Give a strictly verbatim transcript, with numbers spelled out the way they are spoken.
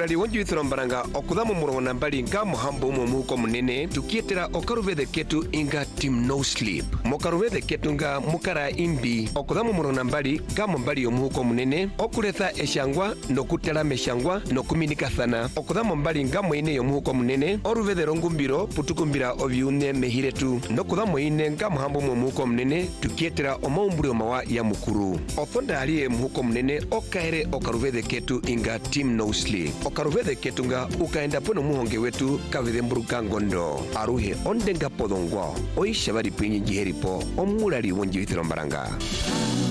omulali wonju ithirombaranga okuthamu murongo na mbali nga muhambo umwe muhuko munene tukietera okaruvithe ketu inga team no sleep mokaruvithe ketu nga mukara imbi okuthamu murongo na mbali nga mbali omuhuko munene okuletha eshangwa nokutelama eshangwa nokuminikathana okuthamu mbali nga mwine yomuhuko munene oruvithe rongumbiro putukumbira ovyune mehiretu nokuthamu ine nga muhambo umwe muhuko munene tukietera omaumburi omawa ya mukuru othonda aliye muhuko munene okaere okaruvithe ketu inga team no sleep okaruvithe ketu nga ukaenda pono muhonge wetu kavithe mburuka ngondo aruhe ondenga podongwa oisha bari pinyi jiheripo omulali wonji ithirombaranga.